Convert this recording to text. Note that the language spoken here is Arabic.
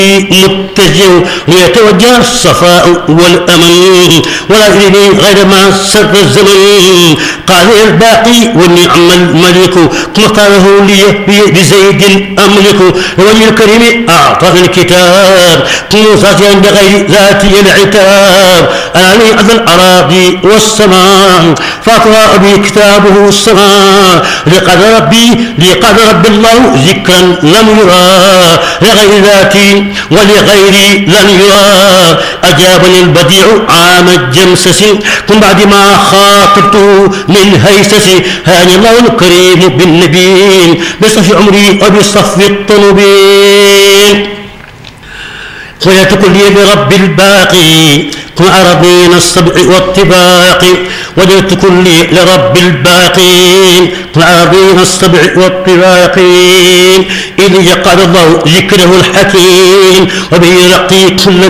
متجه ليتوجه الصفاء والأمن ولا يريني غير ما سر الزمن. قال الباقي والنعم الملك كما قاله لي بزيد أملك وجه الكريم أعطاني الكتاب موسى بغير ذاتي العتاب. أنا لي أرض الأراضي والسماء فاطر أبي كتابه السماء. لقد ربي الله ذكرا لم يرى لغير ذاتي ولغيري لن يرى. أجابني البديع عام الجمسس من بعد ما خاطبته من هيسس. هاني الله الكريم بالنبي بصف عمري وبصف الطلبين. قلت كلي برب الباقي كن أرضين السبع والطباق. وجدت كلي لرب الباقي كن أرضين السبع والطباق. إذ يقعد الله ذكره الحكيم وبه يرقي كل